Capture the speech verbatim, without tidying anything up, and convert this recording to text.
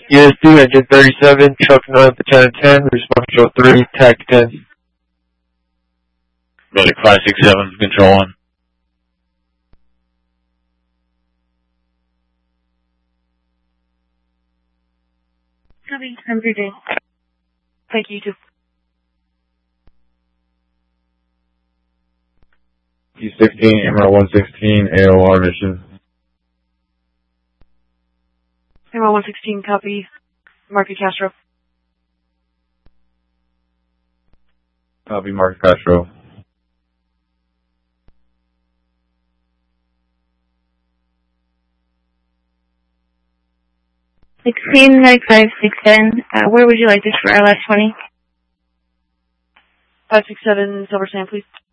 U S D engine thirty-seven, truck nine for ten ten, response control three, tag ten. Medic five six seven, control one. Copy, have a good day. Thank you, too. T sixteen, M R one sixteen, A O R mission. M R one sixteen, copy. Mark Castro. Copy, Mark Castro. sixteen, Medic five six seven, uh, where would you like this for our last twenty? five six seven, Silver Sand, please.